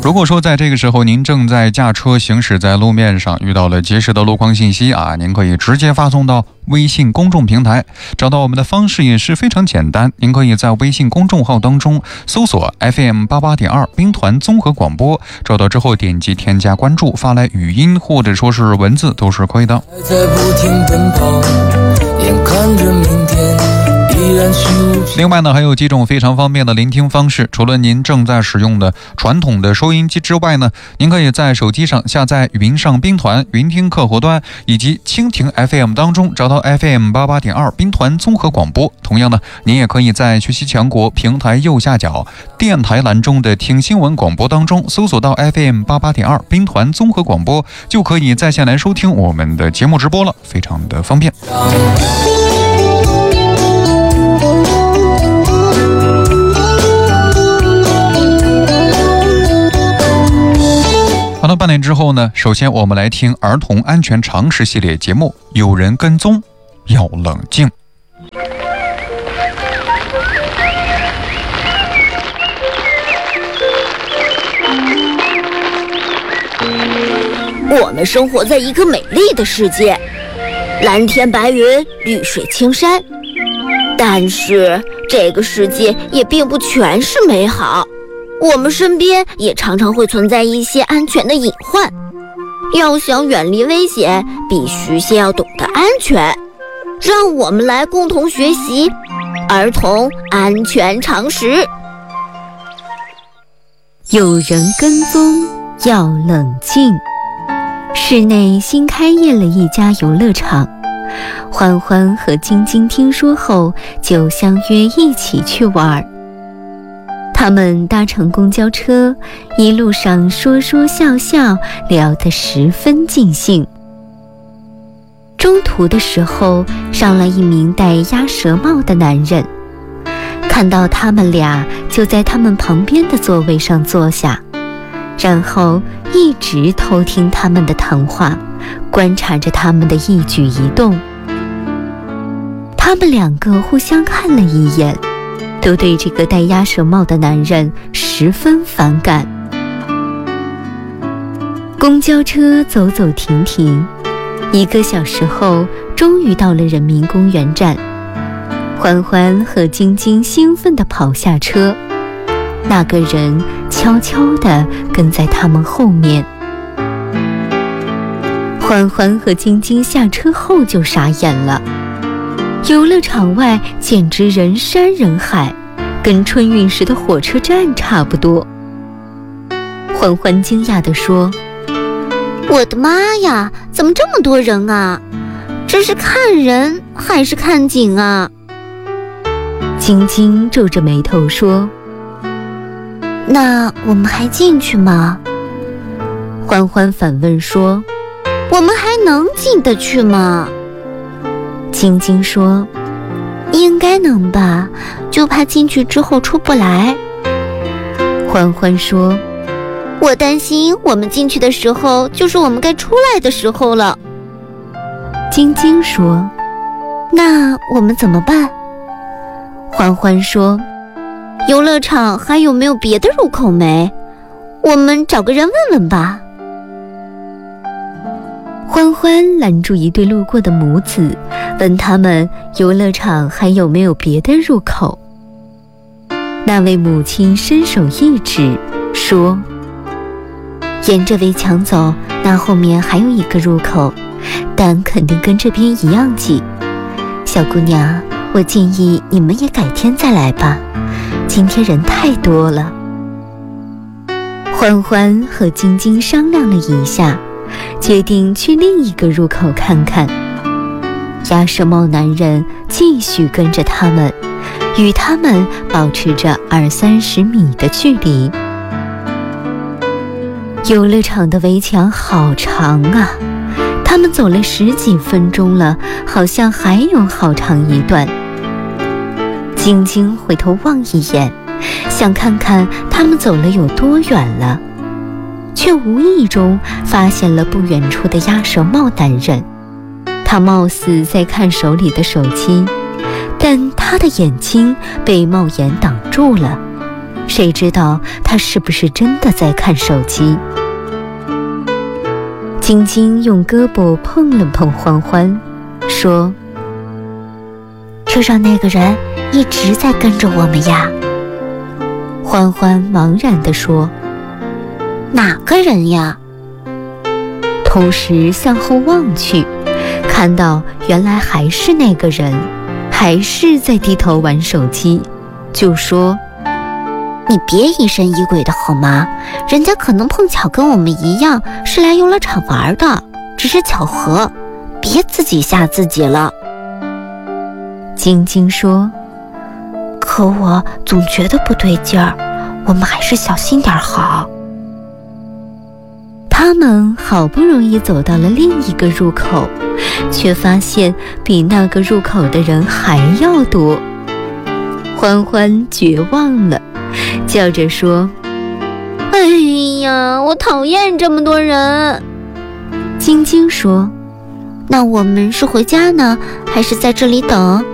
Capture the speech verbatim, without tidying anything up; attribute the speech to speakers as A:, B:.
A: 如果说在这个时候您正在驾车行驶在路面上，遇到了及时的路况信息啊，您可以直接发送到微信公众平台。找到我们的方式也是非常简单，您可以在微信公众号当中搜索 F M 八八点二 兵团综合广播，找到之后点击添加关注，发来语音或者说是文字都是可以的。
B: 在不停奔跑，眼看着明天依然虚无。
A: 另外呢，还有几种非常方便的聆听方式，除了您正在使用的传统的收音机之外呢，您可以在手机上下载云上兵团云听客户端以及蜻蜓 F M 当中找到 F M 八八点二 兵团综合广播。同样呢，您也可以在学习强国平台右下角电台栏中的听新闻广播当中搜索到 F M 八八点二 兵团综合广播，就可以在线来收听我们的节目直播了，非常的方便。好了，半点之后呢，首先我们来听儿童安全常识系列节目，有人跟踪要冷静。
C: 我们生活在一个美丽的世界，蓝天白云，绿水青山。但是这个世界也并不全是美好，我们身边也常常会存在一些安全的隐患。要想远离危险，必须先要懂得安全。让我们来共同学习儿童安全常识。
D: 有人跟踪要冷静。市内新开业了一家游乐场，欢欢和晶晶听说后就相约一起去玩。他们搭乘公交车，一路上说说笑笑，聊得十分尽兴。中途的时候，上来一名戴鸭舌帽的男人，看到他们俩，就在他们旁边的座位上坐下，然后一直偷听他们的谈话，观察着他们的一举一动。他们两个互相看了一眼，都对这个戴鸭舌帽的男人十分反感。公交车走走停停，一个小时后终于到了人民公园站。欢欢和晶晶兴奋地跑下车，那个人悄悄地跟在他们后面。欢欢和晶晶下车后就傻眼了，游乐场外简直人山人海，跟春运时的火车站差不多。欢欢惊讶地说：
C: 我的妈呀，怎么这么多人啊？这是看人还是看景啊？
D: 晶晶皱着眉头说：
C: 那我们还进去吗？
D: 欢欢反问说：
C: 我们还能进得去吗？
D: 晶晶说：
C: 应该能吧，就怕进去之后出不来。
D: 欢欢说：
C: 我担心我们进去的时候就是我们该出来的时候了。
D: 晶晶说：
C: 那我们怎么办？
D: 欢欢说：
C: 游乐场还有没有别的入口没？我们找个人问问吧。
D: 欢欢拦住一对路过的母子，问他们游乐场还有没有别的入口。那位母亲伸手一指，说：沿着围墙走，那后面还有一个入口，但肯定跟这边一样挤。小姑娘，我建议你们也改天再来吧，今天人太多了。欢欢和晶晶商量了一下，决定去另一个入口看看。鸭舌帽男人继续跟着他们，与他们保持着二三十米的距离。游乐场的围墙好长啊，他们走了十几分钟了，好像还有好长一段。晶晶回头望一眼，想看看他们走了有多远了，却无意中发现了不远处的鸭舌帽男人。他貌似在看手里的手机，但他的眼睛被帽檐挡住了， 谁知道他是不是真的在看手机？晶晶用胳膊碰了碰欢欢，说：车上那个人一直在跟着我们呀。欢欢茫然地说：哪个人呀？同时向后望去，看到原来还是那个人，还是在低头玩手机，就说：你别疑神疑鬼的好吗？人家可能碰巧跟我们一样是来游乐场玩的，只是巧合，别自己吓自己了。晶晶说：可我总觉得不对劲儿，我们还是小心点好。他们好不容易走到了另一个入口，却发现比那个入口的人还要多。欢欢绝望了，叫着说：哎呀，我讨厌这么多人。晶晶说：那我们是回家呢，还是在这里等？